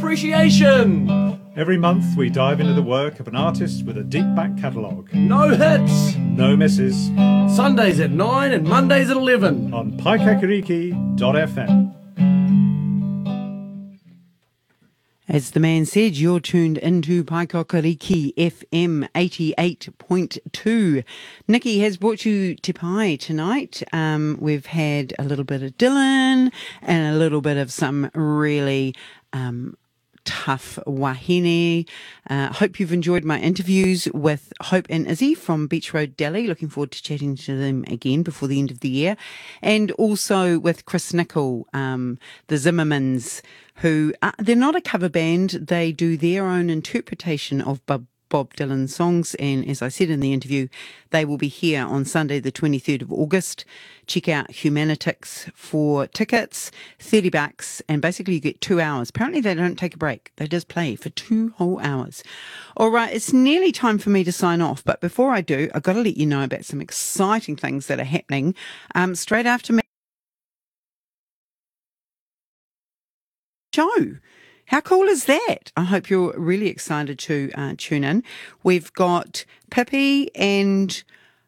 appreciation. Every month we dive into the work of an artist with a deep back catalogue. No hits. No misses. Sundays at 9 and Mondays at 11. On paikakariki.fm. As the man said, you're tuned into Paikakariki FM 88.2. Nikki has brought you Te Pai tonight. We've had a little bit of Dylan and a little bit of some really tough wahine. Hope you've enjoyed my interviews with Hope and Izzy from Beach Road Deli. Looking forward to chatting to them again before the end of the year. And also with Chris Nicol, the Zimmermans, who they're not a cover band. They do their own interpretation of Bob Dylan songs. And as I said in the interview, they will be here on Sunday, the 23rd of August. Check out Humanitix for tickets, $30. And basically you get 2 hours. Apparently they don't take a break. They just play for 2 whole hours. All right. It's nearly time for me to sign off. But before I do, I've got to let you know about some exciting things that are happening. Straight after me. Show. How cool is that? I hope you're really excited to tune in. We've got Pippi and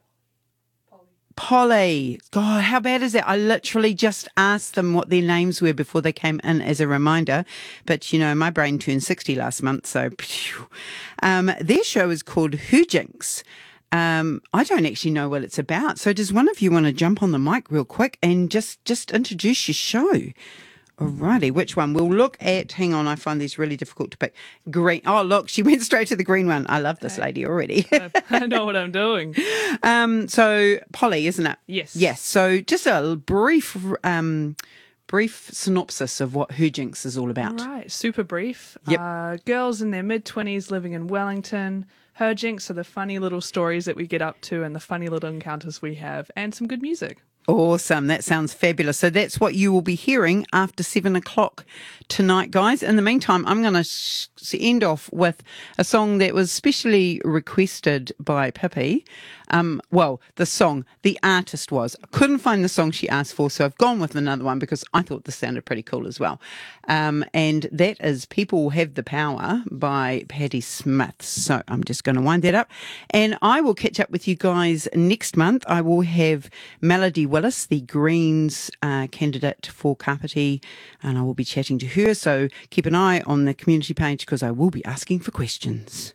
Polly. God, how bad is that? I literally just asked them what their names were before they came in as a reminder. But, you know, my brain turned 60 last month, so their show is called Hujinks. I don't actually know what it's about. So does one of you want to jump on the mic real quick and just introduce your show? Alrighty, which one? We'll look at, hang on, I find these really difficult to pick. Green. Oh, look, she went straight to the green one. I love this lady already. I know what I'm doing. So, Polly, isn't it? Yes. Yes. So, just a brief synopsis of what Hujinks is all about. All right, super brief. Yep. Girls in their mid-20s living in Wellington. Hujinks are the funny little stories that we get up to and the funny little encounters we have, and some good music. Awesome. That sounds fabulous. So that's what you will be hearing after 7 o'clock tonight, guys. In the meantime, I'm going to end off with a song that was specially requested by Pippi. Well, the song, the artist was. I couldn't find the song she asked for, so I've gone with another one because I thought this sounded pretty cool as well. And that is People Have the Power by Patti Smith. So I'm just going to wind that up. And I will catch up with you guys next month. I will have Melody Willis, the Greens candidate for Kapiti, and I will be chatting to her. So keep an eye on the community page because I will be asking for questions.